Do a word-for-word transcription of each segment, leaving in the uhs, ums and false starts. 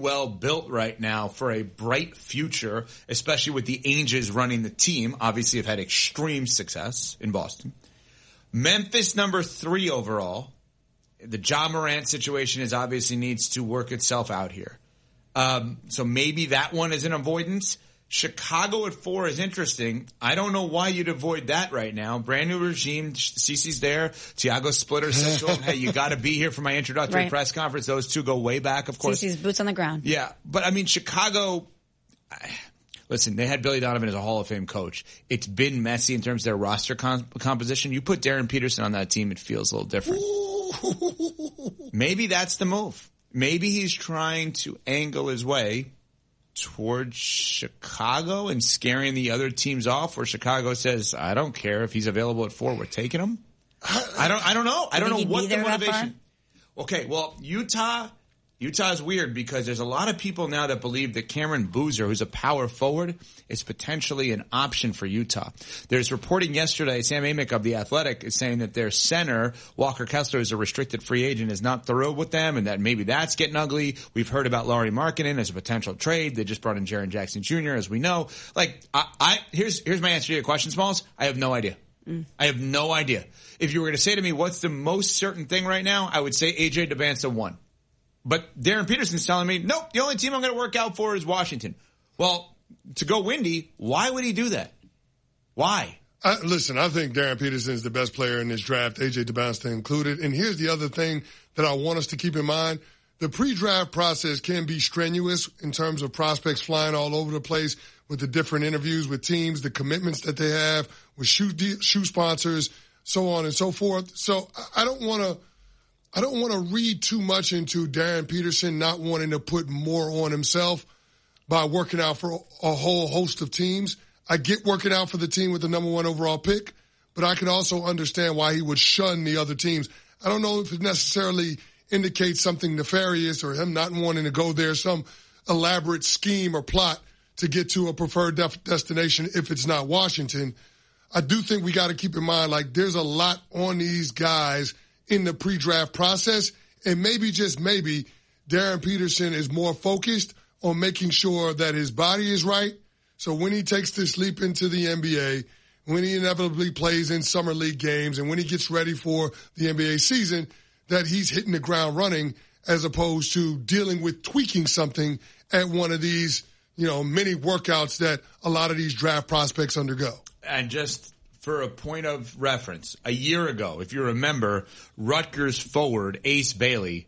well built right now for a bright future, especially with the Angels running the team. Obviously have had extreme success in Boston. Memphis number three overall. The Ja Morant situation is obviously needs to work itself out here. Um, so maybe that one is an avoidance. Chicago at four is interesting. I don't know why you'd avoid that right now. Brand new regime. Cece's there. Thiago Splitter said to him, hey, you got to be here for my introductory right. press conference. Those two go way back, of course. Cece's boots on the ground. Yeah. But, I mean, Chicago, listen, they had Billy Donovan as a Hall of Fame coach. It's been messy in terms of their roster com- composition. You put Darren Peterson on that team, it feels a little different. Maybe that's the move. Maybe he's trying to angle his way towards Chicago and scaring the other teams off, where Chicago says, I don't care if he's available at four, we're taking him. I don't, I don't know. I don't know what the motivation. Okay. Well, Utah, Utah is weird because there's a lot of people now that believe that Cameron Boozer, who's a power forward, is potentially an option for Utah. There's reporting yesterday, Sam Amick of The Athletic is saying that their center, Walker Kessler, is a restricted free agent, is not thrilled with them, and that maybe that's getting ugly. We've heard about Lauri Markkanen as a potential trade. They just brought in Jaren Jackson Junior, as we know. Like, I, I here's here's my answer to your question, Smalls. I have no idea. Mm. I have no idea. If you were going to say to me, what's the most certain thing right now, I would say A J Debance won. But Darren Peterson's telling me, nope, the only team I'm going to work out for is Washington. Well, to go windy, why would he do that? Why? I, listen, I think Darren Peterson is the best player in this draft, A J Debance included. And here's the other thing that I want us to keep in mind. The pre-draft process can be strenuous in terms of prospects flying all over the place with the different interviews with teams, the commitments that they have with shoe, shoe sponsors, so on and so forth. So I don't want to I don't want to read too much into Darren Peterson not wanting to put more on himself by working out for a whole host of teams. I get working out for the team with the number one overall pick, but I can also understand why he would shun the other teams. I don't know if it necessarily indicates something nefarious or him not wanting to go there, some elaborate scheme or plot to get to a preferred def- destination if it's not Washington. I do think we got to keep in mind, like, there's a lot on these guys in the pre-draft process, and maybe, just maybe, Darren Peterson is more focused on making sure that his body is right. So when he takes this leap into the N B A, when he inevitably plays in summer league games, and when he gets ready for the N B A season, that he's hitting the ground running as opposed to dealing with tweaking something at one of these, you know, mini workouts that a lot of these draft prospects undergo. And just for a point of reference, a year ago, if you remember, Rutgers forward Ace Bailey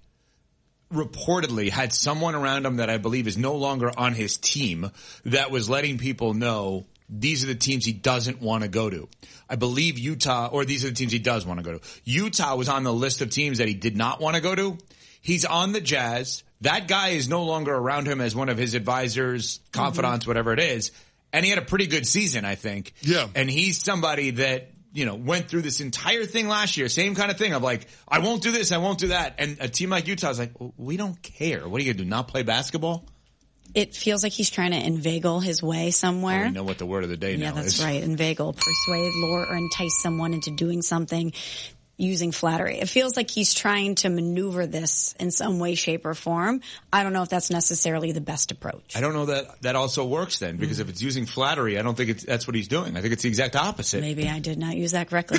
reportedly had someone around him that I believe is no longer on his team that was letting people know these are the teams he doesn't want to go to. I believe Utah, or these are the teams he does want to go to. Utah was on the list of teams that he did not want to go to. He's on the Jazz. That guy is no longer around him as one of his advisors, confidants, mm-hmm. whatever it is. And he had a pretty good season, I think. Yeah. And he's somebody that, you know, went through this entire thing last year. Same kind of thing of like, I won't do this, I won't do that. And a team like Utah is like, we don't care. What are you going to do, not play basketball? It feels like he's trying to inveigle his way somewhere. Oh, we know what the word of the day yeah, now is. Yeah, that's right. Inveigle, persuade, lure, or entice someone into doing something using flattery. It feels like he's trying to maneuver this in some way, shape, or form. I don't know if that's necessarily the best approach. I don't know that that also works then, because mm. if it's using flattery, I don't think it's, that's what he's doing. I think it's the exact opposite. Maybe I did not use that correctly.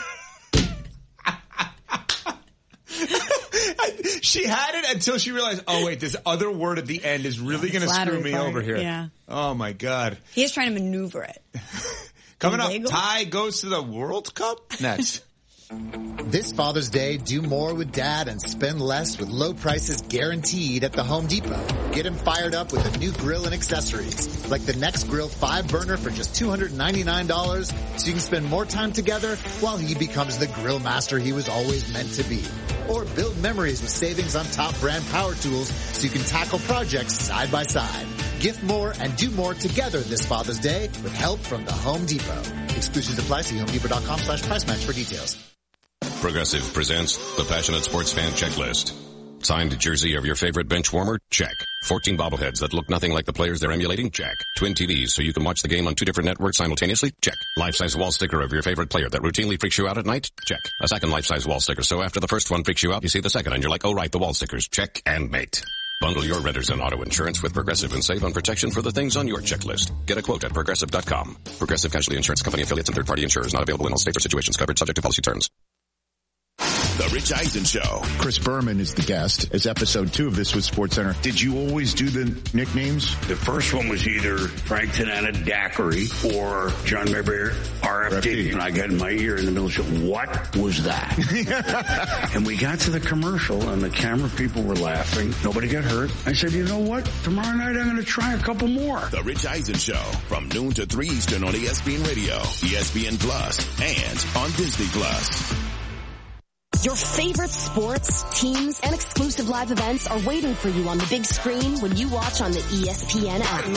She had it until she realized, oh, wait, this other word at the end is really going to screw me part, over here. Yeah. Oh, my God. He is trying to maneuver it. Coming up, Ty goes to the World Cup next. This Father's Day, do more with Dad and spend less with low prices guaranteed at the Home Depot. Get him fired up with a new grill and accessories, like the Next Grill five burner for just two hundred ninety-nine dollars, so you can spend more time together while he becomes the grill master he was always meant to be. Or build memories with savings on top brand power tools so you can tackle projects side by side. Gift more and do more together this Father's Day with help from the Home Depot. Exclusions apply. See homedepot.com slash price match for details. Progressive presents the Passionate Sports Fan Checklist. Signed jersey of your favorite bench warmer? Check. fourteen bobbleheads that look nothing like the players they're emulating? Check. Twin T Vs so you can watch the game on two different networks simultaneously? Check. Life-size wall sticker of your favorite player that routinely freaks you out at night? Check. A second life-size wall sticker so after the first one freaks you out, you see the second and you're like, oh right, the wall stickers. Check and mate. Bundle your renters and auto insurance with Progressive and save on protection for the things on your checklist. Get a quote at Progressive dot com. Progressive Casualty Insurance Company affiliates and third-party insurers not available in all states or situations. Covered subject to policy terms. The Rich Eisen Show. Chris Berman is the guest. It's episode two of This Was SportsCenter. Did you always do the nicknames? The first one was either Frank Tanana Daiquiri or John Mayberry R F D. And I got in my ear in the middle of the show, what was that? And we got to the commercial and the camera people were laughing. Nobody got hurt. I said, you know what? Tomorrow night I'm going to try a couple more. The Rich Eisen Show from noon to three Eastern on E S P N Radio, E S P N Plus, and on Disney Plus. Your favorite sports, teams, and exclusive live events are waiting for you on the big screen when you watch on the E S P N app.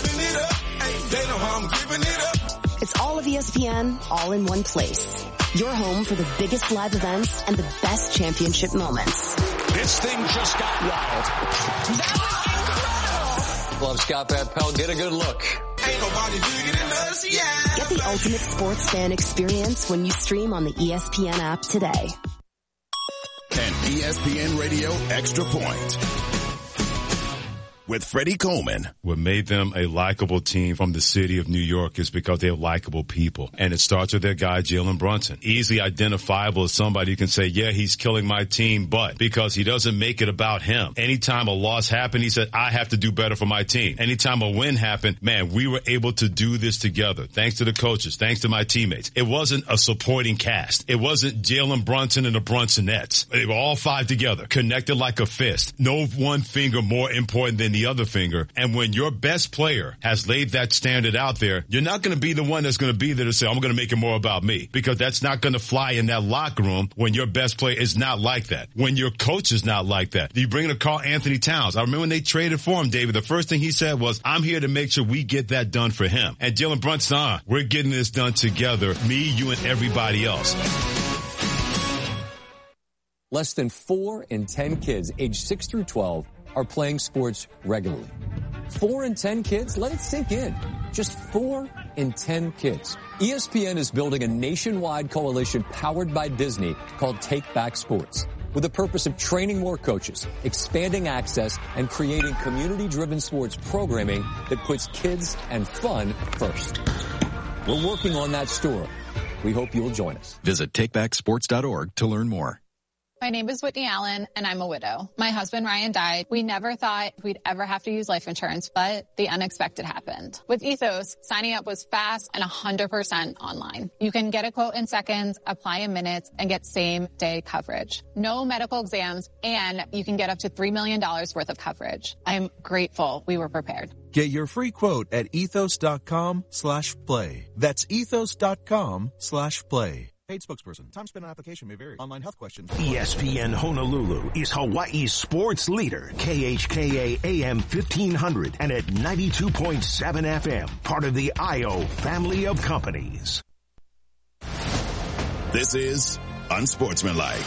It's all of E S P N, all in one place. Your home for the biggest live events and the best championship moments. This thing just got wild. That was incredible. Love Scott Van Pelt. Get a good look. Ain't nobody bigger than us, yeah. Get the ultimate sports fan experience when you stream on the E S P N app today. And E S P N Radio Extra Point with Freddie Coleman. What made them a likable team from the city of New York is because they're likable people. And it starts with their guy, Jalen Brunson. Easily identifiable as somebody who can say, yeah, he's killing my team, but because he doesn't make it about him. Anytime a loss happened, he said, I have to do better for my team. Anytime a win happened, man, we were able to do this together. Thanks to the coaches, thanks to my teammates. It wasn't a supporting cast. It wasn't Jalen Brunson and the Brunsonettes. They were all five together, connected like a fist. No one finger more important than the the other finger. And when your best player has laid that standard out there, you're not going to be the one that's going to be there to say, I'm going to make it more about me, because that's not going to fly in that locker room when your best player is not like that. When your coach is not like that. You bring in a Karl Anthony Towns. I remember when they traded for him, David, the first thing he said was, I'm here to make sure we get that done for him. And Jalen Brunson, ah, we're getting this done together, me, you, and everybody else. Less than four in ten kids aged six through twelve are playing sports regularly. Four in ten kids? Let it sink in. Just four in ten kids. E S P N is building a nationwide coalition powered by Disney called Take Back Sports, with the purpose of training more coaches, expanding access, and creating community-driven sports programming that puts kids and fun first. We're working on that story. We hope you'll join us. Visit take back sports dot org to learn more. My name is Whitney Allen, and I'm a widow. My husband, Ryan, died. We never thought we'd ever have to use life insurance, but the unexpected happened. With Ethos, signing up was fast and one hundred percent online. You can get a quote in seconds, apply in minutes, and get same-day coverage. No medical exams, and you can get up to three million dollars worth of coverage. I'm grateful we were prepared. Get your free quote at ethos.com slash play. That's ethos.com slash play. Paid spokesperson. Time spent on application may vary. Online health questions. E S P N Honolulu is Hawaii's sports leader. K H K A A M fifteen hundred and at ninety-two point seven F M. Part of the I O family of companies. This is Unsportsmanlike.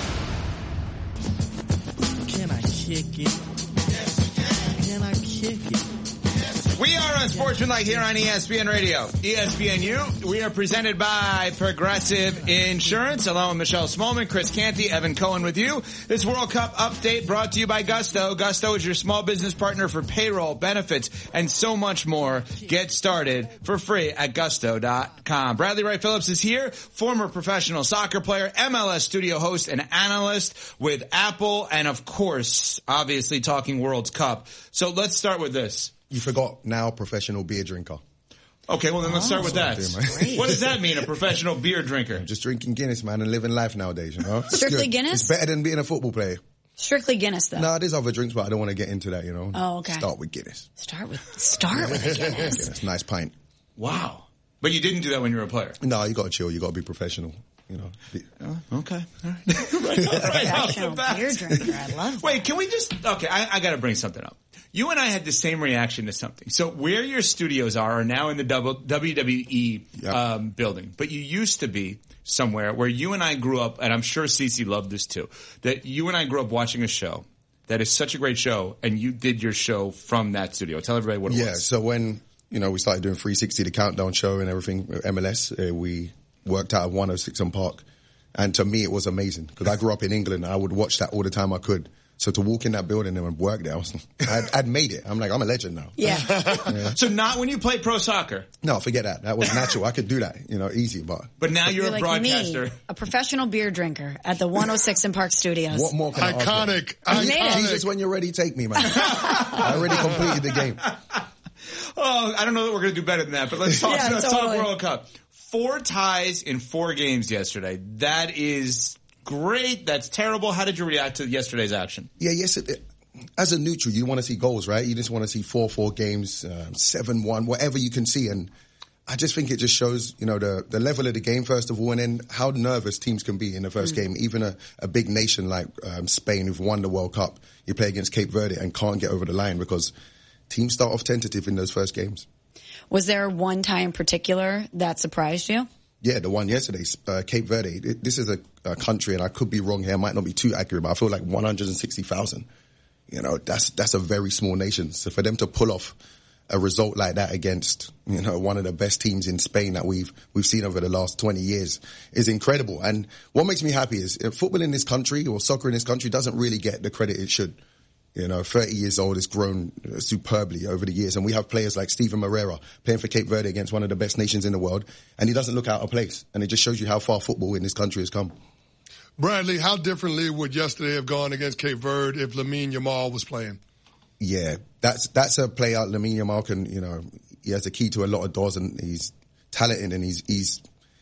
Can I kick it? Yes, can I kick it? We are Unsportsmanlike here on E S P N Radio. E S P N U, we are presented by Progressive Insurance. Along with Michelle Smallman, Chris Canty, Evan Cohen with you. This World Cup update brought to you by Gusto. Gusto is your small business partner for payroll, benefits, and so much more. Get started for free at gusto dot com. Bradley Wright Phillips is here, former professional soccer player, M L S studio host and analyst with Apple, and of course, obviously talking World Cup. So let's start with this. You forgot now professional beer drinker. Okay, well then let's start with that. Doing, what does that mean, a professional beer drinker? I'm just drinking Guinness, man, and living life nowadays, you know? Strictly Guinness? It's better than being a football player. Strictly Guinness, though. No, there's other drinks, but I don't want to get into that, you know? Oh, okay. Start with Guinness. Start with, start with a Guinness. Guinness. Nice pint. Wow. But you didn't do that when you were a player? No, you got to chill. You got to be professional. You know. Oh, okay. All right. right, right beer drinker. I love that. Wait, can we just, okay, I, I got to bring something up. You and I had the same reaction to something. So where your studios are are now in the W W E yep. um, building, but you used to be somewhere where you and I grew up, and I'm sure Cece loved this too, that you and I grew up watching a show that is such a great show, and you did your show from that studio. Tell everybody what it yeah, was. Yeah, so when, you know, we started doing three sixty, the countdown show and everything, M L S, uh, we worked out of one oh six on Park. And to me, it was amazing because I grew up in England. I would watch that all the time I could. So to walk in that building and work there, I was, I'd, I'd made it. I'm like, I'm a legend now. Yeah. yeah. So not when you played pro soccer. No, forget that. That was natural. I could do that, you know, easy. But but now you're, you're a like broadcaster, me, a professional beer drinker at the one oh six in Park Studios. What more can Iconic. I ask? Iconic. Jesus, when you're ready, take me, man. I already completed the game. Oh, I don't know that we're going to do better than that, but let's talk, yeah, let's totally. talk World Cup. Four ties in four games yesterday. That is great. That's terrible. How did you react to yesterday's action? Yeah, yes. It, it, as a neutral, you want to see goals, right? You just want to see four four games, um, seven one, whatever you can see. And I just think it just shows, you know, the, the level of the game, first of all, and then how nervous teams can be in the first mm. game. Even a, a big nation like um, Spain, who've won the World Cup, you play against Cape Verde and can't get over the line because teams start off tentative in those first games. Was there one tie in particular that surprised you? Yeah, the one yesterday, uh, Cape Verde. This is a, a country, and I could be wrong here, I might not be too accurate, but I feel like one hundred sixty thousand. You know, that's that's a very small nation. So for them to pull off a result like that against, you know, one of the best teams in Spain that we've we've seen over the last twenty years is incredible. And what makes me happy is uh, football in this country, or soccer in this country, doesn't really get the credit it should. You know, thirty years old, it's grown superbly over the years. And we have players like Steven Moreira playing for Cape Verde against one of the best nations in the world. And he doesn't look out of place. And it just shows you how far football in this country has come. Bradley, how differently would yesterday have gone against Cape Verde if Lamine Yamal was playing? Yeah, that's that's a player. Lamine Yamal can, you know, he has a key to a lot of doors, and he's talented, and he's he's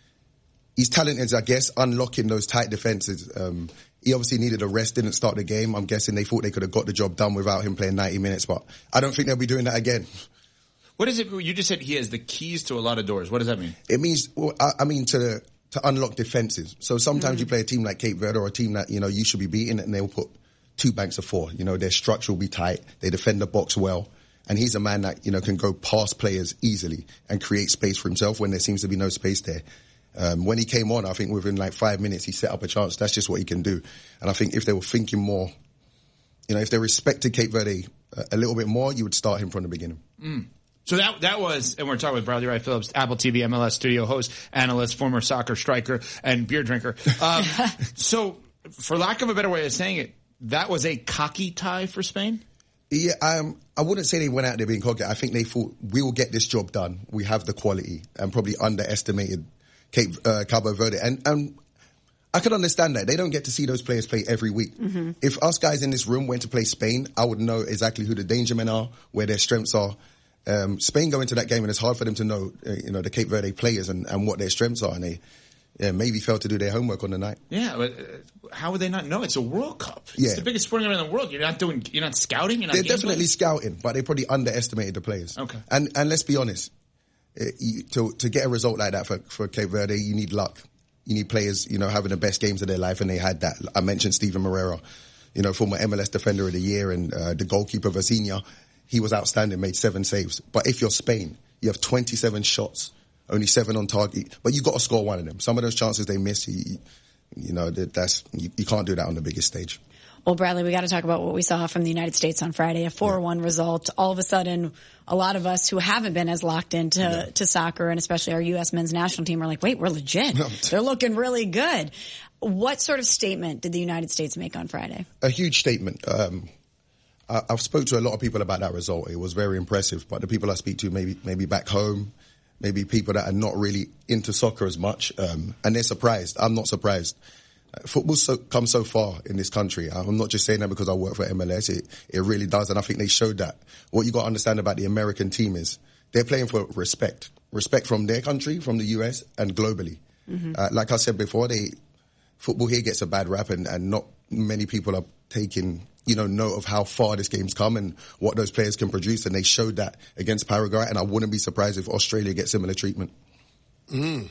he's talented, I guess, unlocking those tight defenses. Um, He obviously needed a rest, didn't start the game. I'm guessing they thought they could have got the job done without him playing ninety minutes, but I don't think they'll be doing that again. What is it? You just said he has the keys to a lot of doors. What does that mean? It means, well, I, I mean, to to unlock defenses. So sometimes Mm-hmm. you play a team like Cape Verde or a team that, you know, you should be beating, and they'll put two banks of four. You know, their structure will be tight. They defend the box well. And he's a man that, you know, can go past players easily and create space for himself when there seems to be no space there. Um, when he came on, I think within like five minutes, he set up a chance. That's just what he can do. And I think if they were thinking more, you know, if they respected Cape Verde a, a little bit more, you would start him from the beginning. Mm. So that that was, and we're talking with Bradley Wright Phillips, Apple T V, M L S studio host, analyst, former soccer striker, and beer drinker. Um, so, for lack of a better way of saying it, that was a cocky tie for Spain? Yeah, um, I wouldn't say they went out there being cocky. I think they thought, we will get this job done. We have the quality, and probably underestimated Cape, uh, Cabo Verde. And, and I could understand that. They don't get to see those players play every week. Mm-hmm. If us guys in this room went to play Spain, I would know exactly who the danger men are, where their strengths are. Um, Spain go into that game, and it's hard for them to know, uh, you know, the Cape Verde players and, and what their strengths are. And they yeah, maybe failed to do their homework on the night. Yeah, but uh, how would they not know? It's a World Cup. It's Yeah. the biggest sporting event in the world. You're not doing, you're not scouting. You're not They're game definitely planning? scouting, but they probably underestimated the players. Okay. And and let's be honest, uh, you, to to get a result like that for for Cape Verde, you need luck. You need players, you know, having the best games of their life, and they had that. I mentioned Steven Moreira, you know, former M L S Defender of the Year, and uh, the goalkeeper Vazinha. He was outstanding, made seven saves. But if you're Spain, you have twenty-seven shots, only seven on target, but you got to score one of them. Some of those chances they miss, you, you know, that's you, you can't do that on the biggest stage. Well, Bradley, we got to talk about what we saw from the United States on Friday, a four one yeah. result. All of a sudden, a lot of us who haven't been as locked into yeah. to soccer, and especially our U S men's national team, are like, wait, we're legit. No. They're looking really good. What sort of statement did the United States make on Friday? A huge statement. Um, I, I've spoke to a lot of people about that result. It was very impressive, but the people I speak to, maybe maybe back home, maybe people that are not really into soccer as much, um, and they're surprised. I'm not surprised. Football's so, come so far in this country. I'm not just saying that because I work for M L S. It, it really does, and I think they showed that. What you got to understand about the American team is they're playing for respect. Respect from their country, from the U S, and globally. Mm-hmm. Uh, like I said before, they football here gets a bad rap, and, and not many people are taking, you know, note of how far this game's come and what those players can produce, and they showed that against Paraguay, and I wouldn't be surprised if Australia gets similar treatment. Mm.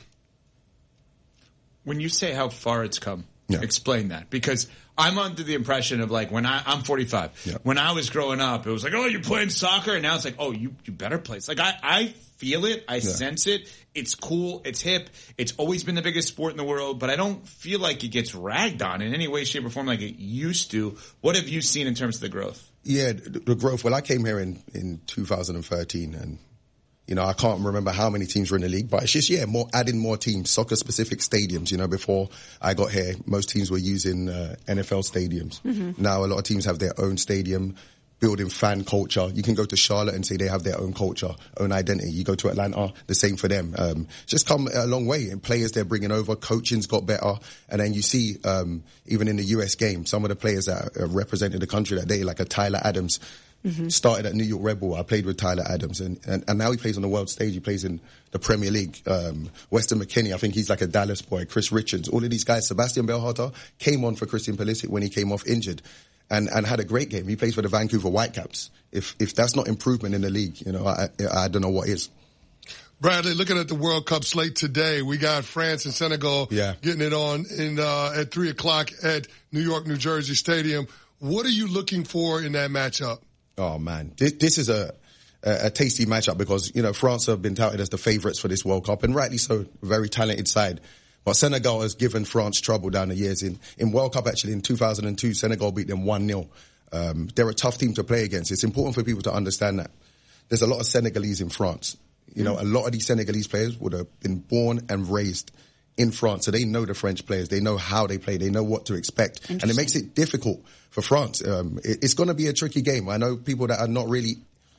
When you say how far it's come, yeah. explain that, because I'm under the impression of like when I, I'm forty-five. Yeah. When I was growing up, it was like, oh, you're playing soccer, and now it's like, oh, you you better play. It's like I, I feel it, I yeah. sense it. It's cool, it's hip. It's always been the biggest sport in the world, but I don't feel like it gets ragged on in any way, shape, or form like it used to. What have you seen in terms of the growth? Yeah, the, the growth. Well, I came here in in two thousand thirteen, and You know, I can't remember how many teams were in the league, but it's just, yeah, more, adding more teams, soccer-specific stadiums. You know, before I got here, most teams were using uh, N F L stadiums. Mm-hmm. Now a lot of teams have their own stadium, building fan culture. You can go to Charlotte and say they have their own culture, own identity. You go to Atlanta, the same for them. Um, just come a long way. And players they're bringing over, coaching's got better. And then you see, um, even in the U S game, some of the players that uh, represented the country that day, like a Tyler Adams, mm-hmm. started at New York Red Bull. I played with Tyler Adams, and, and, and now he plays on the world stage. He plays in the Premier League. Um, Weston McKennie, I think he's like a Dallas boy. Chris Richards, all of these guys. Sebastian Berhalter came on for Christian Pulisic when he came off injured. And, and had a great game. He plays for the Vancouver Whitecaps. If, if that's not improvement in the league, you know, I, I don't know what is. Bradley, looking at the World Cup slate today, we got France and Senegal yeah. getting it on in, uh, at three o'clock at New York, New Jersey Stadium. What are you looking for in that matchup? Oh man, this, this is a, a, a tasty matchup because, you know, France have been touted as the favourites for this World Cup, and rightly so, very talented side. But Senegal has given France trouble down the years. In, in World Cup, actually, in two thousand two, Senegal beat them one nil. Um, they're a tough team to play against. It's important for people to understand that. There's a lot of Senegalese in France. You know, mm. a lot of these Senegalese players would have been born and raised in France. So they know the French players. They know how they play. They know what to expect. And it makes it difficult for France. Um, it, it's going to be a tricky game. I know people that are not really,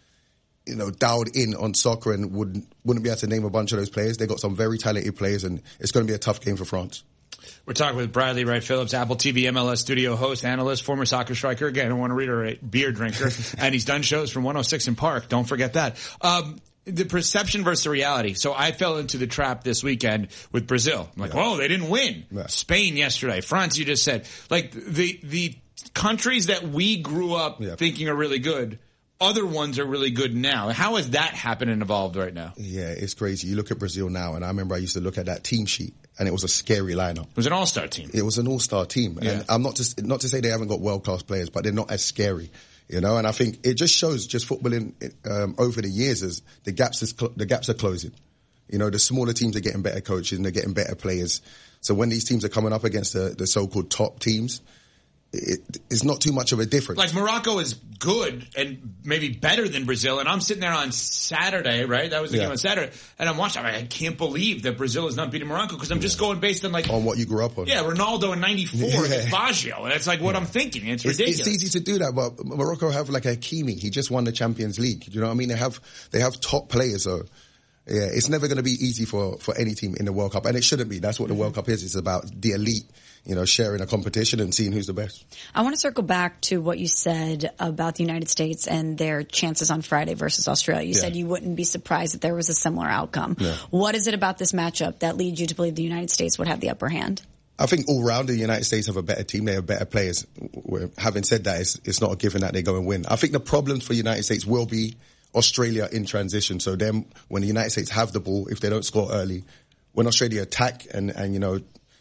you know, dialed in on soccer and wouldn't, wouldn't be able to name a bunch of those players. They got some very talented players, and it's going to be a tough game for France. We're talking with Bradley Wright Phillips, Apple T V M L S studio host, analyst, former soccer striker. Again, I don't want to reiterate, beer drinker. And he's done shows from one oh six in Park. Don't forget that. Um, the perception versus the reality. So I fell into the trap this weekend with Brazil. I'm like, yeah. whoa, they didn't win. Yeah. Spain yesterday. France, you just said. Like, the, the countries that we grew up yeah. thinking are really good, other ones are really good now. How has that happened and evolved right now? Yeah, it's crazy. You look at Brazil now, and I remember I used to look at that team sheet, and it was a scary lineup. It was an all-star team. It was an all-star team. Yeah. And I'm not to, not to say they haven't got world-class players, but they're not as scary. You know, and I think it just shows just footballing um, over the years as the gaps is cl- the gaps are closing. You know, the smaller teams are getting better coaches and they're getting better players. So when these teams are coming up against the, the so-called top teams, it, it's not too much of a difference. Like, Morocco is good and maybe better than Brazil, and I'm sitting there on Saturday, right? That was the yeah. game on Saturday, and I'm watching. I'm like, I can't believe that Brazil is not beating Morocco because I'm just going based on like on what you grew up on. Yeah, Ronaldo in ninety-four yeah. against Baggio, and it's like what yeah. I'm thinking. It's, it's ridiculous. It's easy to do that, but Morocco have like Hakimi. He just won the Champions League. Do you know what I mean? They have they have top players, so. Yeah, it's never going to be easy for, for any team in the World Cup, and it shouldn't be. That's what the World Cup is. It's about the elite, you know, sharing a competition and seeing who's the best. I want to circle back to what you said about the United States and their chances on Friday versus Australia. You yeah. said you wouldn't be surprised if there was a similar outcome. Yeah. What is it about this matchup that leads you to believe the United States would have the upper hand? I think all round the United States have a better team. They have better players. Having said that, it's, it's not a given that they go and win. I think the problems for the United States will be Australia in transition. So then when the United States have the ball, if they don't score early, when Australia attack and, and you know,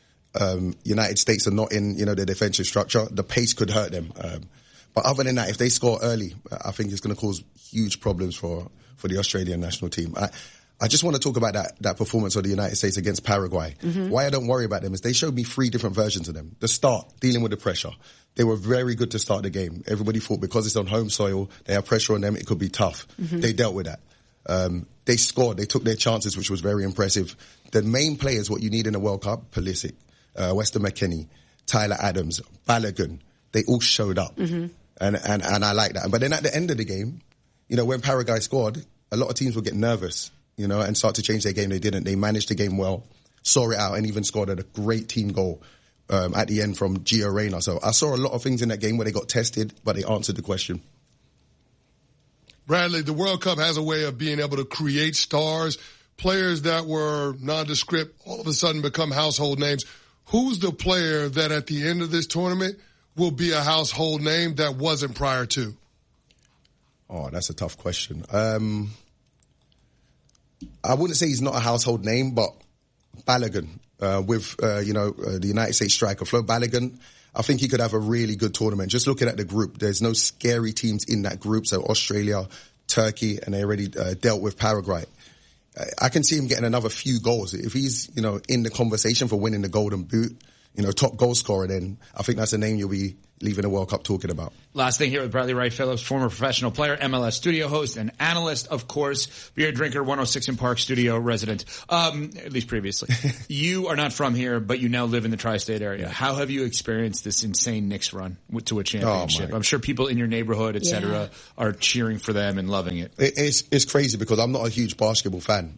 um, United States are not in, you know, their defensive structure, the pace could hurt them. Um, but other than that, if they score early, I think it's going to cause huge problems for, for the Australian national team. I, I just want to talk about that, that performance of the United States against Paraguay. Mm-hmm. Why I don't worry about them is they showed me three different versions of them. The start, dealing with the pressure. They were very good to start the game. Everybody thought because it's on home soil, they have pressure on them, it could be tough. Mm-hmm. They dealt with that. Um, they scored. They took their chances, which was very impressive. The main players, what you need in a World Cup, Pulisic, uh, Weston McKennie, Tyler Adams, Balogun, they all showed up. Mm-hmm. And, and, and I like that. But then at the end of the game, you know, when Paraguay scored, a lot of teams would get nervous, you know, and start to change their game. They didn't. They managed the game well, saw it out, and even scored a great team goal. Um, at the end from Gio Reyna. So I saw a lot of things in that game where they got tested, but they answered the question. Bradley, the World Cup has a way of being able to create stars, players that were nondescript, all of a sudden become household names. Who's the player that at the end of this tournament will be a household name that wasn't prior to? Oh, that's a tough question. Um, I wouldn't say he's not a household name, but Balogun. Uh, with, uh, you know, uh, the United States striker, Flo Balogun, I think he could have a really good tournament. Just looking at the group, there's no scary teams in that group. So Australia, Turkey, and they already uh, dealt with Paraguay. I can see him getting another few goals. If he's, you know, in the conversation for winning the Golden Boot, you know, top goal scorer, then I think that's a name you'll be leaving the World Cup talking about. Last thing here with Bradley Wright Phillips, former professional player, M L S studio host, and analyst, of course, beer drinker, one oh six in Park studio resident, um, at least previously. You are not from here, but you now live in the tri-state area. How have you experienced this insane Knicks run to a championship? Oh, I'm sure people in your neighborhood, et cetera, yeah. are cheering for them and loving it. it it's, it's crazy because I'm not a huge basketball fan.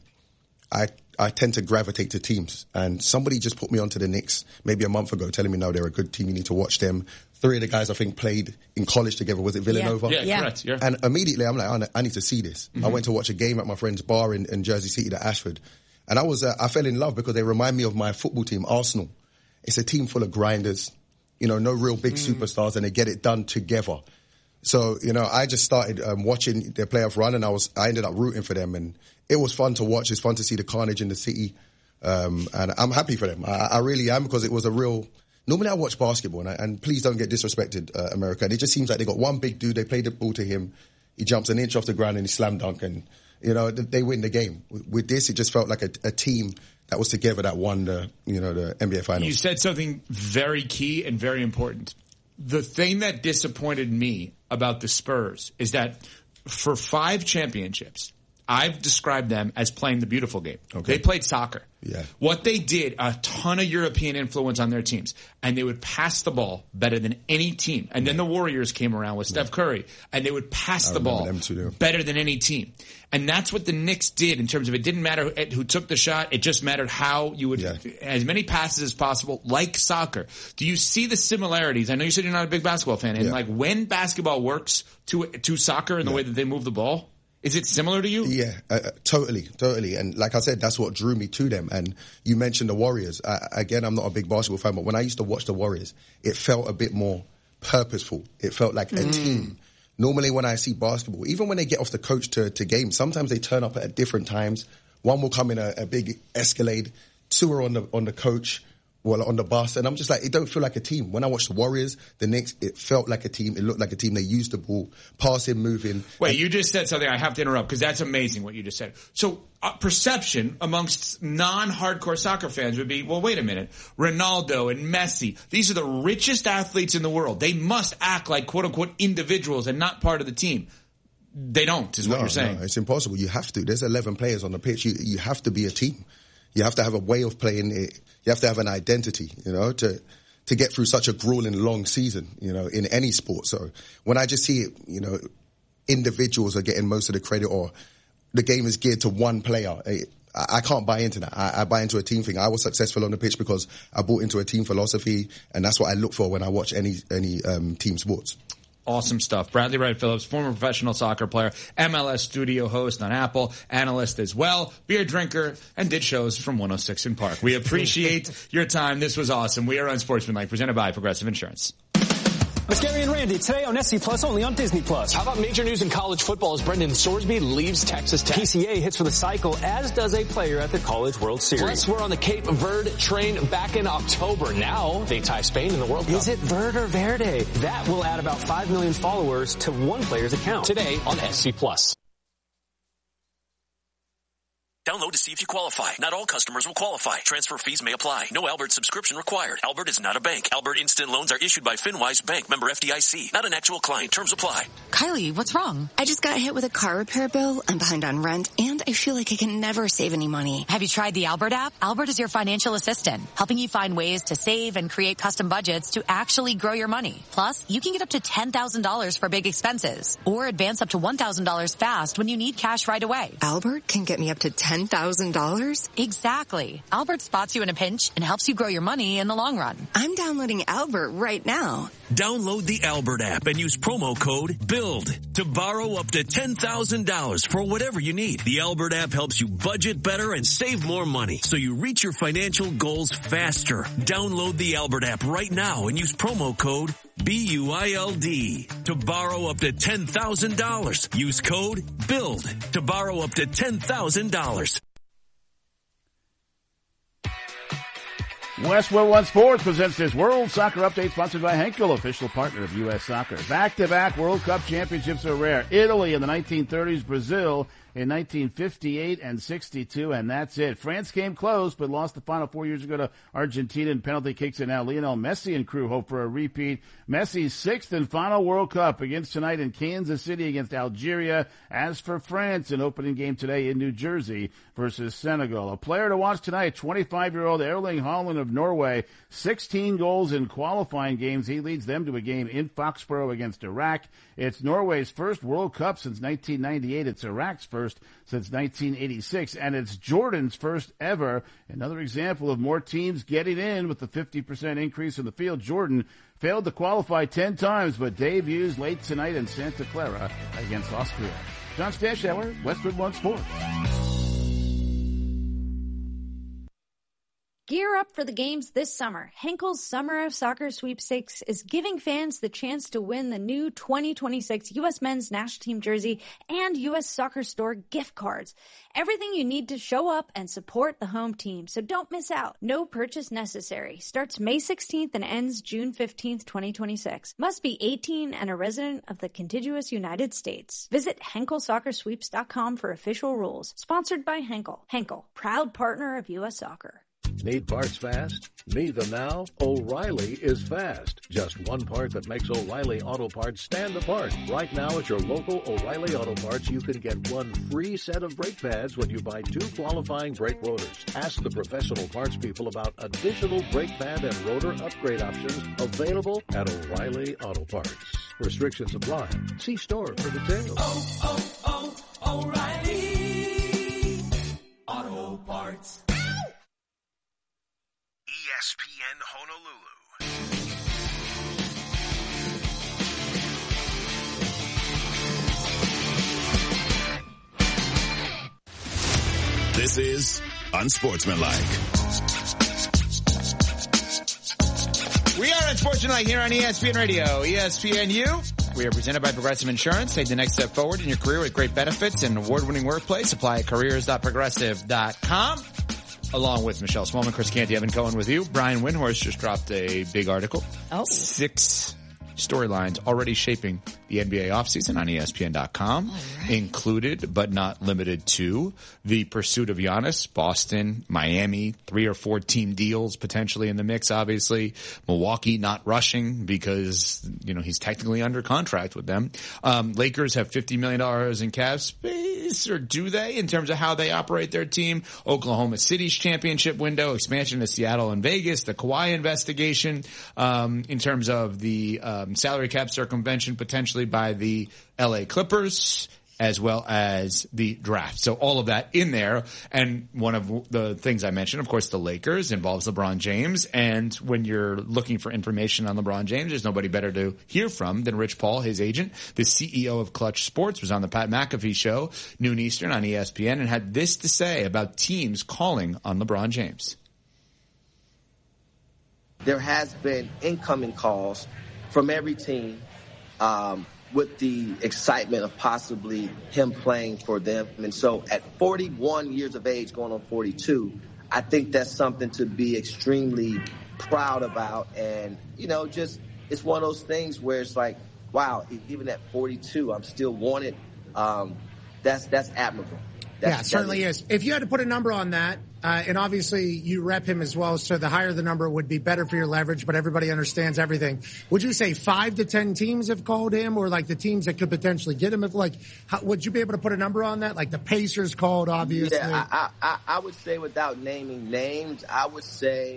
I I tend to gravitate to teams, and somebody just put me onto the Knicks maybe a month ago, telling me, no, they're a good team, you need to watch them. Three of the guys I think played in college together. Was it Villanova? Yeah, yeah, correct. Yeah. And immediately I'm like, I need to see this. Mm-hmm. I went to watch a game at my friend's bar in, in Jersey City, the Ashford, and I was uh, I fell in love because they remind me of my football team, Arsenal. It's a team full of grinders, you know, no real big mm. superstars, and they get it done together. So, you know, I just started um, watching their playoff run, and I was I ended up rooting for them, and it was fun to watch. It's fun to see the carnage in the city. Um, and I'm happy for them. I, I really am, because it was a real... Normally I watch basketball, and, I, and please don't get disrespected, uh, America. And it just seems like they got one big dude, they play the ball to him, he jumps an inch off the ground and he slam dunk, and, you know, they win the game. With this, it just felt like a, a team that was together that won the, you know, the N B A Finals. You said something very key and very important. The thing that disappointed me about the Spurs is that for five championships, I've described them as playing the beautiful game. Okay. They played soccer. Yeah. What they did, a ton of European influence on their teams, and they would pass the ball better than any team. And then the Warriors came around with Steph Curry, and they would pass the ball better than any team. And that's what the Knicks did in terms of it didn't matter who took the shot. It just mattered how you would, yeah. as many passes as possible, like soccer. Do you see the similarities? I know you said you're not a big basketball fan. And yeah. like when basketball works to, to soccer in the yeah. way that they move the ball, is it similar to you? Yeah, uh, totally, totally. And like I said, that's what drew me to them. And you mentioned the Warriors. Uh, again, I'm not a big basketball fan, but when I used to watch the Warriors, it felt a bit more purposeful. It felt like mm. a team. Normally when I see basketball, even when they get off the coach to, to games, sometimes they turn up at different times. One will come in a, a big Escalade, two are on the, on the coach, well, on the bus, and I'm just like, it don't feel like a team. When I watched the Warriors, the Knicks, it felt like a team. It looked like a team. They used the ball, passing, moving. Wait, and- you just said something I have to interrupt because that's amazing what you just said. So uh, perception amongst non-hardcore soccer fans would be, well, wait a minute. Ronaldo and Messi, these are the richest athletes in the world. They must act like quote-unquote individuals and not part of the team. They don't, is what no, you're saying. No, it's impossible. You have to. There's eleven players on the pitch. You, you have to be a team. You have to have a way of playing it. You have to have an identity, you know, to to get through such a grueling long season, you know, in any sport. So when I just see it, you know, individuals are getting most of the credit, or the game is geared to one player. I, I can't buy into that. I, I buy into a team thing. I was successful on the pitch because I bought into a team philosophy, and that's what I look for when I watch any any um, team sports. Awesome stuff. Bradley Wright Phillips, former professional soccer player, M L S studio host on Apple, analyst as well, beer drinker, and did shows from one oh six in Park. We appreciate your time. This was awesome. We are Unsportsmanlike, presented by Progressive Insurance. It's Gary and Randy today on S C Plus, only on Disney Plus. How about major news in college football as Brendan Sorsby leaves Texas Tech? P C A hits for the cycle, as does a player at the College World Series. Plus, we're on the Cape Verde train back in October. Now, they tie Spain in the World Cup. Is it Verde or Verde? That will add about five million followers to one player's account. Today on S C Plus. Download to see if you qualify. Not all customers will qualify. Transfer fees may apply. No Albert subscription required. Albert is not a bank. Albert Instant Loans are issued by FinWise Bank, member F D I C. Not an actual client. Terms apply. Kylie, what's wrong? I just got hit with a car repair bill. I'm behind on rent, and I feel like I can never save any money. Have you tried the Albert app? Albert is your financial assistant, helping you find ways to save and create custom budgets to actually grow your money. Plus, you can get up to ten thousand dollars for big expenses, or advance up to one thousand dollars fast when you need cash right away. Albert can get me up to ten thousand dollars? Exactly. Albert spots you in a pinch and helps you grow your money in the long run. I'm downloading Albert right now. Download the Albert app and use promo code BUILD to borrow up to ten thousand dollars for whatever you need. The Albert app helps you budget better and save more money so you reach your financial goals faster. Download the Albert app right now and use promo code B U I L D to borrow up to ten thousand dollars. Use code BUILD to borrow up to ten thousand dollars. Westwood One Sports presents this World Soccer Update sponsored by Henkel, official partner of U S Soccer. Back-to-back World Cup championships are rare. Italy in the nineteen thirties, Brazil in nineteen fifty-eight and sixty-two, and that's it. France came close, but lost the final four years ago to Argentina in penalty kicks, and now Lionel Messi and crew hope for a repeat. Messi's sixth and final World Cup begins tonight in Kansas City against Algeria. As for France, an opening game today in New Jersey versus Senegal. A player to watch tonight, twenty-five-year-old Erling Haaland of Norway, sixteen goals in qualifying games. He leads them to a game in Foxborough against Iraq. It's Norway's first World Cup since nineteen ninety-eight. It's Iraq's first since nineteen eighty-six, and it's Jordan's first ever. Another example of more teams getting in with the fifty percent increase in the field. Jordan failed to qualify ten times, but debuts late tonight in Santa Clara against Austria. John Stashauer, Westwood One Sports. Gear up for the games this summer. Henkel's Summer of Soccer Sweepstakes is giving fans the chance to win the new twenty twenty-six U S Men's National Team jersey and U S Soccer Store gift cards. Everything you need to show up and support the home team, so don't miss out. No purchase necessary. Starts May sixteenth and ends June fifteenth, twenty twenty-six. Must be eighteen and a resident of the contiguous United States. Visit Henkel Soccer Sweeps dot com for official rules. Sponsored by Henkel. Henkel, proud partner of U S Soccer. Need parts fast? Need them now? O'Reilly is fast. Just one part that makes O'Reilly Auto Parts stand apart. Right now at your local O'Reilly Auto Parts, you can get one free set of brake pads when you buy two qualifying brake rotors. Ask the professional parts people about additional brake pad and rotor upgrade options available at O'Reilly Auto Parts. Restrictions apply. See store for details. Oh, oh, oh, O'Reilly Auto Parts. E S P N Honolulu. This is Unsportsmanlike. We are Unsportsmanlike here on E S P N Radio, E S P N U. We are presented by Progressive Insurance. Take the next step forward in your career with great benefits and an award-winning workplace. Apply at careers dot progressive dot com. Along with Michelle Smallman, Chris Canty, Evan Cohen with you. Brian Windhorst just dropped a big article. Oh. Six storylines already shaping the N B A offseason on E S P N dot com, right. Included but not limited to the pursuit of Giannis, Boston, Miami, three or four team deals potentially in the mix, obviously. Milwaukee not rushing because, you know, he's technically under contract with them. Um, Lakers have fifty million dollars in cap space, or do they, in terms of how they operate their team? Oklahoma City's championship window, expansion to Seattle and Vegas, the Kawhi investigation, um, in terms of the, um, salary cap circumvention potentially by the L A Clippers, as well as the draft. So all of that in there. And one of the things I mentioned, of course, the Lakers involves LeBron James. And when you're looking for information on LeBron James, there's nobody better to hear from than Rich Paul, his agent. The C E O of Clutch Sports was on the Pat McAfee show, noon Eastern on E S P N, and had this to say about teams calling on LeBron James. There has been incoming calls from every team, um, with the excitement of possibly him playing for them. And so at forty-one years of age, going on forty-two, I think that's something to be extremely proud about. And, you know, just it's one of those things where it's like, wow, even at forty-two, I'm still wanted. Um, that's that's admirable. That's, yeah, it certainly is. If you had to put a number on that, uh, and obviously you rep him as well, so the higher the number would be better for your leverage, but everybody understands everything. Would you say five to ten teams have called him, or like the teams that could potentially get him? If like, how, would you be able to put a number on that? Like the Pacers called, obviously. Yeah, I, I, I would say without naming names, I would say,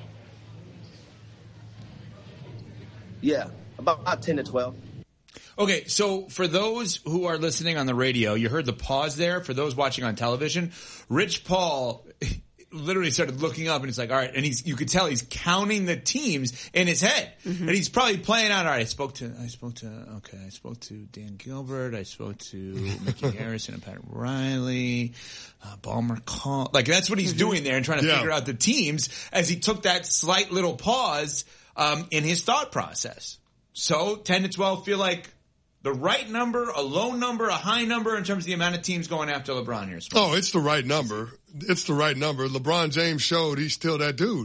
yeah, about, about ten to twelve. Okay, so for those who are listening on the radio, you heard the pause there. For those watching on television, Rich Paul literally started looking up and he's like, all right, and he's, you could tell he's counting the teams in his head. Mm-hmm. And he's probably playing out, all right, I spoke to, I spoke to, okay, I spoke to Dan Gilbert, I spoke to Mickey Harrison and Pat Riley, uh, Ballmer Call. Like, that's what he's mm-hmm. doing there and trying to yeah. figure out the teams as he took that slight little pause, um, in his thought process. So ten to twelve feel like the right number, a low number, a high number in terms of the amount of teams going after LeBron here? Oh, it's the right number. It's the right number. LeBron James showed he's still that dude.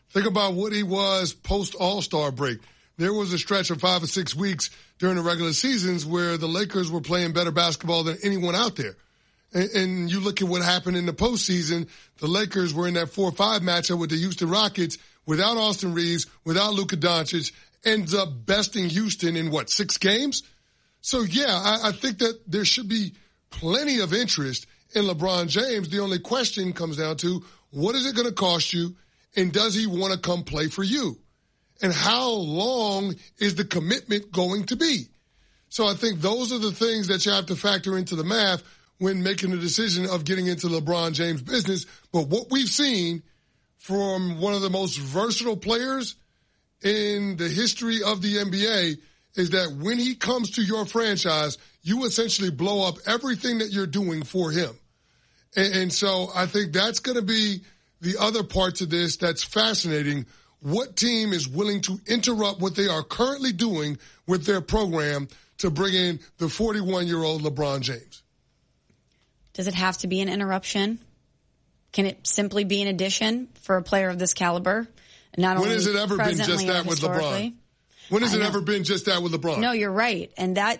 Think about what he was post All-Star break. There was a stretch of five or six weeks during the regular seasons where the Lakers were playing better basketball than anyone out there. And, and you look at what happened in the postseason, the Lakers were in that four five matchup with the Houston Rockets without Austin Reeves, without Luka Doncic, ends up besting Houston in, what, six games? So, yeah, I, I think that there should be plenty of interest in LeBron James. The only question comes down to, what is it going to cost you, and does he want to come play for you? And how long is the commitment going to be? So I think those are the things that you have to factor into the math when making the decision of getting into LeBron James' business. But what we've seen from one of the most versatile players in the history of the N B A is that when he comes to your franchise, you essentially blow up everything that you're doing for him. And, and so I think that's going to be the other part to this that's fascinating. What team is willing to interrupt what they are currently doing with their program to bring in the forty-one-year-old LeBron James? Does it have to be an interruption? Can it simply be an addition for a player of this caliber? Not when only has it ever been just that with historically? LeBron? When has it ever been just that with LeBron? No, you're right. And that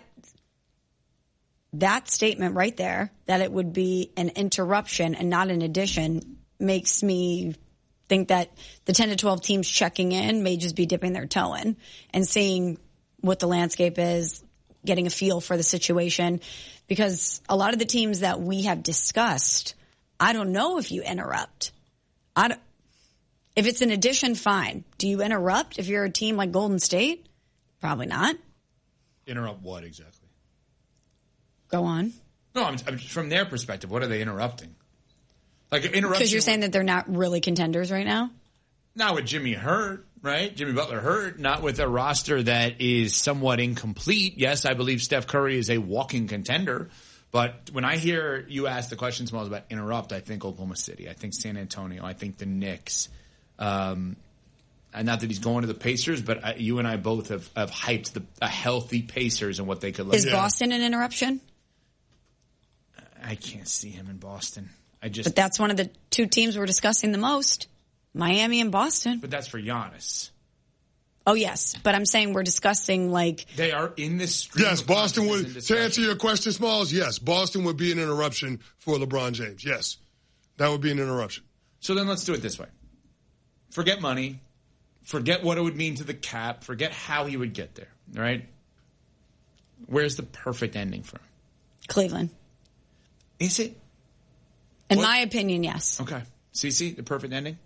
that statement right there, that it would be an interruption and not an addition, makes me think that the ten to twelve teams checking in may just be dipping their toe in and seeing what the landscape is, getting a feel for the situation. Because a lot of the teams that we have discussed, I don't know if you interrupt. I don't, if it's an addition, fine. Do you interrupt if you're a team like Golden State? Probably not. Interrupt what exactly? Go on. No, I'm, I'm, from their perspective, what are they interrupting? Like interruption. Because you're saying that they're not really contenders right now? Not with Jimmy hurt, right? Jimmy Butler hurt. Not with a roster that is somewhat incomplete. Yes, I believe Steph Curry is a walking contender. But when I hear you ask the question, Smalls, about interrupt, I think Oklahoma City. I think San Antonio. I think the Knicks. Um, and not that he's going to the Pacers, but I, you and I both have, have hyped the, a healthy Pacers and what they could look Is at. Boston an interruption? I can't see him in Boston. I just. But that's one of the two teams we're discussing the most. Miami and Boston. But that's for Giannis. Oh, yes. But I'm saying we're discussing, like... They are in this stream. Yes, Boston would... To answer your question, Smalls, yes, Boston would be an interruption for LeBron James. Yes, that would be an interruption. So then let's do it this way. Forget money. Forget what it would mean to the cap. Forget how he would get there, right? Where's the perfect ending for him? Cleveland. Is it? In what? my opinion, yes. Okay. Cece, the perfect ending?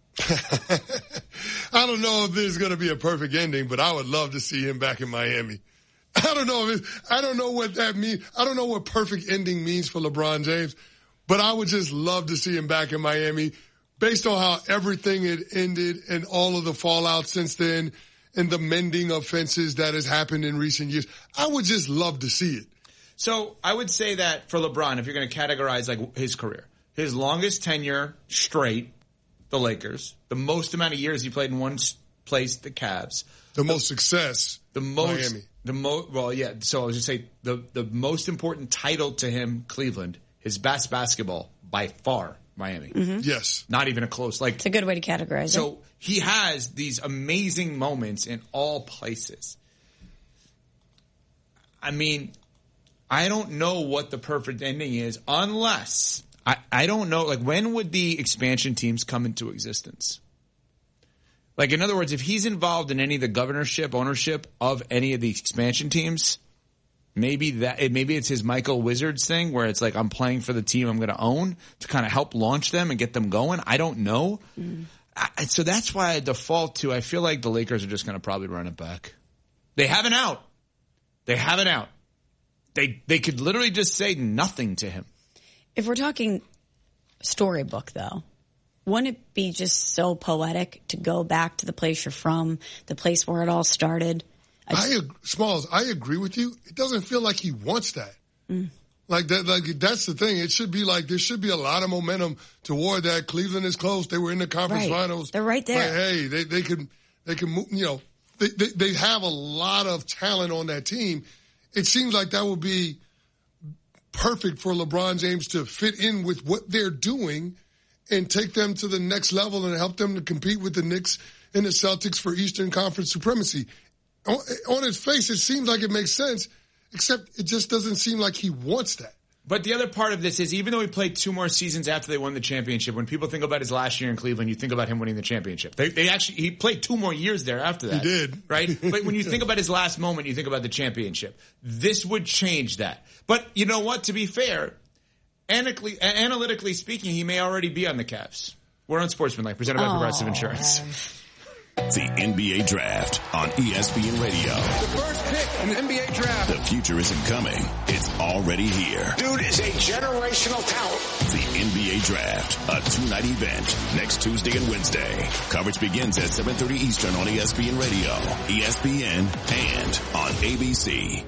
I don't know if there's going to be a perfect ending, but I would love to see him back in Miami. I don't know if it, I don't know what that means. I don't know what perfect ending means for LeBron James, but I would just love to see him back in Miami based on how everything had ended and all of the fallout since then and the mending of fences that has happened in recent years. I would just love to see it. So I would say that for LeBron, if you're going to categorize like his career, his longest tenure straight, the Lakers, the most amount of years he played in one place, the Cavs, the most success, the most, Miami, the most. Well, yeah. So I was just say the the most important title to him, Cleveland, his best basketball by far, Miami. Mm-hmm. Yes, not even a close. Like it's a good way to categorize so it. So he has these amazing moments in all places. I mean, I don't know what the perfect ending is unless. I, I don't know, like, when would the expansion teams come into existence? Like, in other words, if he's involved in any of the governorship, ownership of any of the expansion teams, maybe that, maybe it's his Michael Wizards thing where it's like, I'm playing for the team I'm going to own to kind of help launch them and get them going. I don't know. Mm. I, so that's why I default to, I feel like the Lakers are just going to probably run it back. They have an out. They have an out. They, they could literally just say nothing to him. If we're talking storybook, though, wouldn't it be just so poetic to go back to the place you're from, the place where it all started? I, I Smalls, I agree with you. It doesn't feel like he wants that. Mm. Like that, like that's the thing. It should be like there should be a lot of momentum toward that. Cleveland is close. They were in the conference right. finals. They're right there. Like, hey, they they could they can move. You know, they, they they have a lot of talent on that team. It seems like that would be perfect for LeBron James to fit in with what they're doing and take them to the next level and help them to compete with the Knicks and the Celtics for Eastern Conference supremacy. On, on its face, it seems like it makes sense, except it just doesn't seem like he wants that. But the other part of this is, even though he played two more seasons after they won the championship, when people think about his last year in Cleveland, you think about him winning the championship. They, they actually, he played two more years there after that. He did. Right? But when you think about his last moment, you think about the championship. This would change that. But you know what? To be fair, analytically, analytically speaking, he may already be on the Cavs. We're on Sportsmanlike, presented by Oh, Progressive Insurance. man. The N B A Draft on E S P N Radio. The first pick in the N B A draft. The future isn't coming. It's already here. Dude is a generational talent. The N B A Draft, a two-night event, next Tuesday and Wednesday. Coverage begins at seven thirty Eastern on E S P N Radio, E S P N, and on A B C.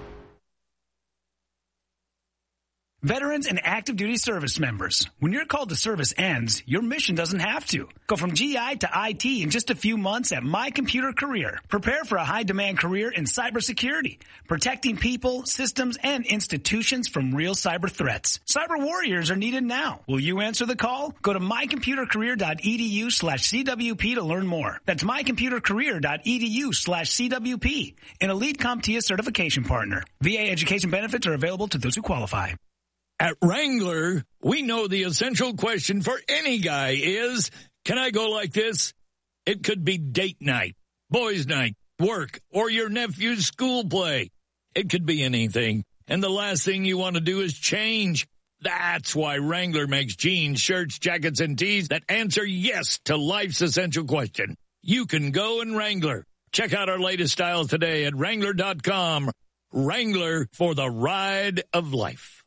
Veterans and active duty service members, when your call to service ends, your mission doesn't have to. Go from G I to I T in just a few months at My Computer Career. Prepare for a high-demand career in cybersecurity, protecting people, systems, and institutions from real cyber threats. Cyber warriors are needed now. Will you answer the call? Go to mycomputercareer.edu slash CWP to learn more. That's mycomputercareer.edu slash CWP, an elite CompTIA certification partner. V A education benefits are available to those who qualify. At Wrangler, we know the essential question for any guy is, can I go like this? It could be date night, boys' night, work, or your nephew's school play. It could be anything. And the last thing you want to do is change. That's why Wrangler makes jeans, shirts, jackets, and tees that answer yes to life's essential question. You can go in Wrangler. Check out our latest styles today at Wrangler dot com. Wrangler, for the ride of life.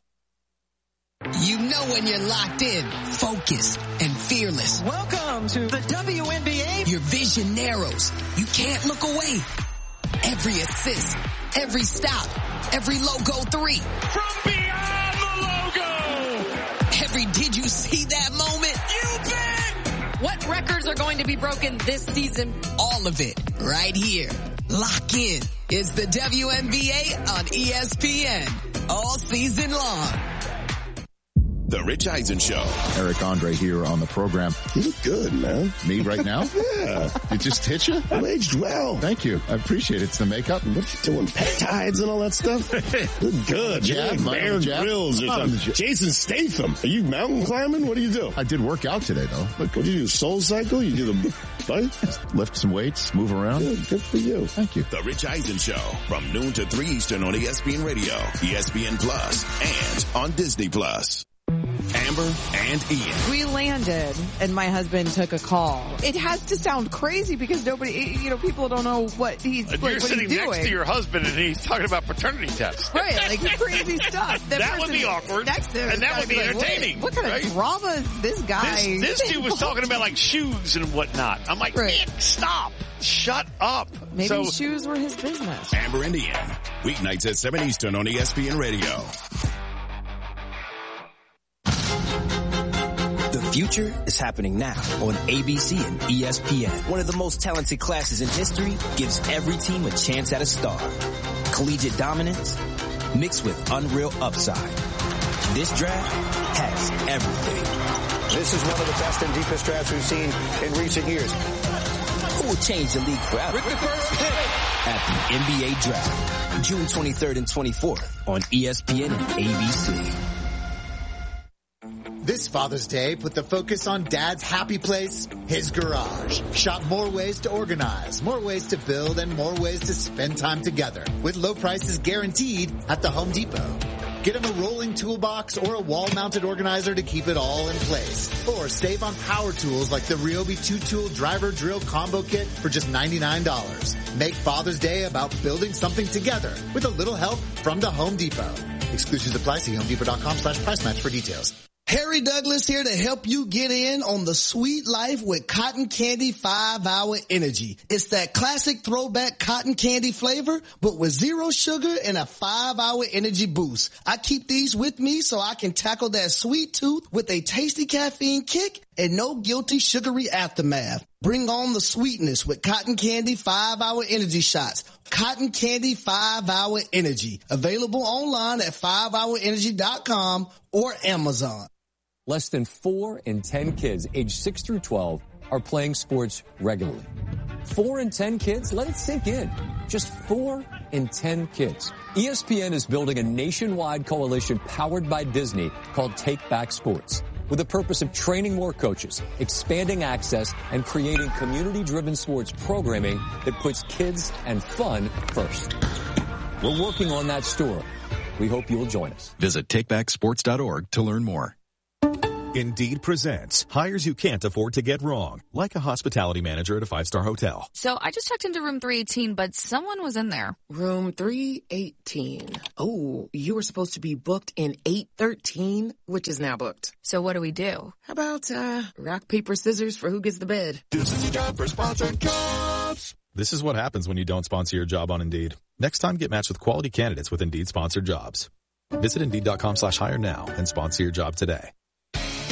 You know when you're locked in, focused, and fearless. Welcome to the W N B A. Your vision narrows. You can't look away. Every assist, every stop, every logo three. From beyond the logo. Every did you see that moment? You bet. What records are going to be broken this season? All of it right here. Lock in. It's the W N B A on E S P N. All season long. The Rich Eisen Show. Eric Andre here on the program. You look good, man. Me right now? Yeah. It just hit you? You aged well. Thank you. I appreciate it. It's the makeup. What are you doing? Peptides and all that stuff? Look good. Jab, You're like Bear jab. Grylls or something. Jason Statham. Are you mountain climbing? What do you do? I did work out today, though. Look, what do you do? Soul Cycle? You do the bike? Lift some weights, move around. Good, good for you. Thank you. The Rich Eisen Show from noon to three Eastern on E S P N Radio, E S P N Plus, and on Disney Plus. Amber and Ian. We landed and my husband took a call. It has to sound crazy because nobody, you know, people don't know what he's, and like, you're what sitting he's doing. next to your husband and he's talking about paternity tests. Right, like crazy stuff. The that would be awkward. Next to him and that would be like, entertaining. What kind right? of drama is this guy? This, this dude was talking about like shoes and whatnot. I'm like, right. Nick, stop. Shut up. Maybe so, shoes were his business. Amber and Ian. Weeknights at seven Eastern on E S P N Radio. The future is happening now on A B C and E S P N. One of the most talented classes in history gives every team a chance at a star. Collegiate dominance mixed with unreal upside. This draft has everything. This is one of the best and deepest drafts we've seen in recent years. Who will change the league forever? With the first pick at the N B A Draft, June twenty-third and twenty-fourth on E S P N and A B C. This Father's Day, put the focus on Dad's happy place, his garage. Shop more ways to organize, more ways to build, and more ways to spend time together. With low prices guaranteed at the Home Depot. Get him a rolling toolbox or a wall-mounted organizer to keep it all in place. Or save on power tools like the Ryobi two-tool driver drill combo kit for just ninety-nine dollars. Make Father's Day about building something together with a little help from the Home Depot. Exclusions apply. See homedepot.com slash price match for details. Harry Douglas here to help you get in on the sweet life with Cotton Candy five hour Energy. It's that classic throwback cotton candy flavor, but with zero sugar and a five hour energy boost. I keep these with me so I can tackle that sweet tooth with a tasty caffeine kick and no guilty sugary aftermath. Bring on the sweetness with Cotton Candy five hour Energy shots. Cotton Candy five hour Energy. Available online at five hour energy dot com or Amazon. less than four in ten kids aged six through twelve are playing sports regularly. Four in ten kids? Let it sink in. Just four in ten kids. E S P N is building a nationwide coalition powered by Disney called Take Back Sports, with the purpose of training more coaches, expanding access, and creating community-driven sports programming that puts kids and fun first. We're working on that story. We hope you'll join us. Visit take back sports dot org to learn more. Indeed presents hires you can't afford to get wrong, like a hospitality manager at a five-star hotel. So I just checked into room three eighteen, but someone was in there. Room three eighteen. Oh, you were supposed to be booked in eight thirteen, which is now booked. So what do we do? How about, uh, rock, paper, scissors for who gets the bed? This is your job for sponsored jobs. This is what happens when you don't sponsor your job on Indeed. Next time, get matched with quality candidates with Indeed sponsored jobs. Visit Indeed.com slash hire now and sponsor your job today.